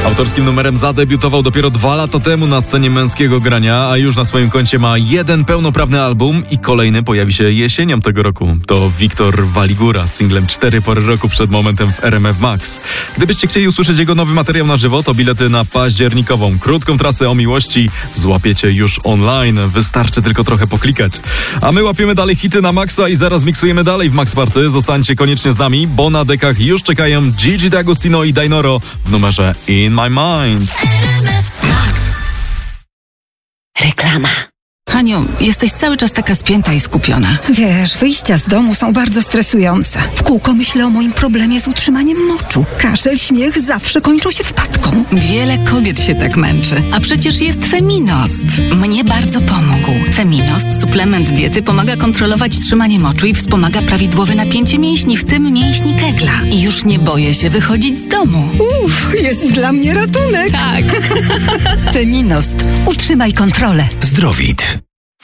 Autorskim numerem zadebiutował dopiero 2 lata temu na scenie męskiego grania, a już na swoim koncie ma 1 pełnoprawny album i kolejny pojawi się jesienią tego roku. To Wiktor Waligura z singlem 4 pory roku przed momentem w RMF Max. Gdybyście chcieli usłyszeć jego nowy materiał na żywo, to bilety na październikową krótką trasę o miłości złapiecie już online. Wystarczy tylko trochę poklikać. A my łapiemy dalej hity na Maxa i zaraz miksujemy dalej w Max Party. Zostańcie koniecznie z nami, bo na dekach już czekają Gigi D'Agostino i Dainoro w numerze In My Mind. Max. Reklama. Haniu, jesteś cały czas taka spięta i skupiona. Wiesz, wyjścia z domu są bardzo stresujące. W kółko myślę o moim problemie z utrzymaniem moczu. Kaszel, śmiech zawsze kończą się wpadką. Wiele kobiet się tak męczy. A przecież jest Feminost. Mnie bardzo pomógł. Feminost, suplement diety, pomaga kontrolować trzymanie moczu i wspomaga prawidłowe napięcie mięśni, w tym mięśni kegla. I już nie boję się wychodzić z domu. Jest dla mnie ratunek. Tak. Feminost. Utrzymaj kontrolę. Zdrowit.